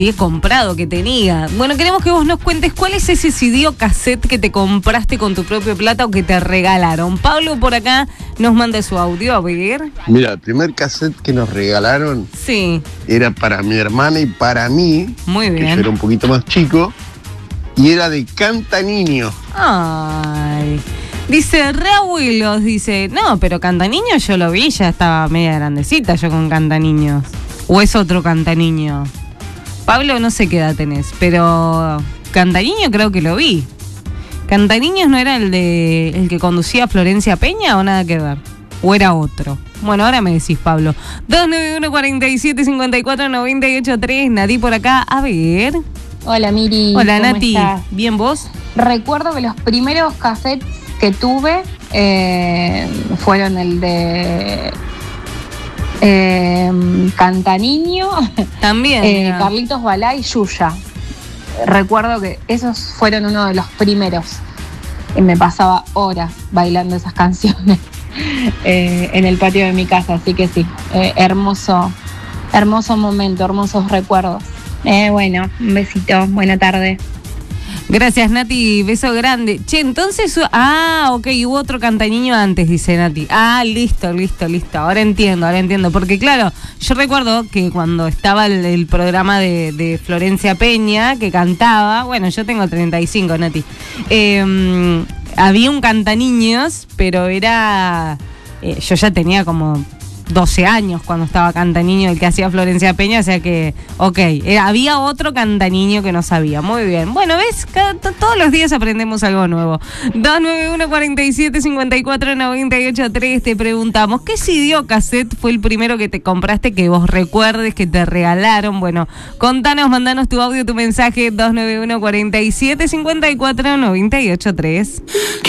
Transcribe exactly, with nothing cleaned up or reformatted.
había comprado, que tenía. Bueno, queremos que vos nos cuentes cuál es ese C D o cassette que te compraste con tu propia plata o que te regalaron. Pablo por acá nos manda su audio, a ver. Mira, el primer cassette que nos regalaron Sí. era para mi hermana y para mí, Muy bien. que yo era un poquito más chico, y era de Canta Niño. Ay. Dice, re abuelos, dice, no, pero Cantaniños yo lo vi, ya estaba media grandecita yo con Cantaniños. ¿O es otro Cantaniño? Pablo, no sé qué edad tenés, pero Cantaniño creo que lo vi. ¿Cantaniños no era el de el que conducía a Florencia Peña o nada que ver? ¿O era otro? Bueno, ahora me decís, Pablo. dos nueve uno, cuatro siete, cinco cuatro, nueve ocho tres, Nati por acá, a ver. Hola Miri. Hola ¿cómo Nati, estás? ¿bien vos? Recuerdo que los primeros cassettes que tuve eh, fueron el de eh, Cantaniño, También. eh, mira. Carlitos Balá y Yuya. Recuerdo que esos fueron uno de los primeros. Y me pasaba horas bailando esas canciones eh, en el patio de mi casa. Así que sí, eh, hermoso, hermoso momento, hermosos recuerdos. Eh, bueno, un besito, buena tarde. Gracias, Nati, beso grande. Che, entonces, ah, ok, hubo otro Cantaniño antes, dice Nati. Ah, listo, listo, listo. Ahora entiendo, ahora entiendo. Porque claro, yo recuerdo que cuando estaba el, el programa de, de Florencia Peña, que cantaba, bueno, yo tengo treinta y cinco, Nati, eh, había un Cantaniños, pero era, eh, yo ya tenía como doce años cuando estaba Cantaniño, el que hacía Florencia Peña, o sea que, ok, eh, había otro Cantaniño que no sabía. Muy bien. Bueno, ¿ves? Cada, t- todos los días aprendemos algo nuevo. dos nueve uno, cuatro siete, cinco cuatro, nueve ocho tres, te preguntamos, ¿qué C D o cassette fue el primero que te compraste que vos recuerdes, que te regalaron? Bueno, contanos, mandanos tu audio, tu mensaje, dos nueve uno, cuatro siete, cinco cuatro, nueve ocho tres.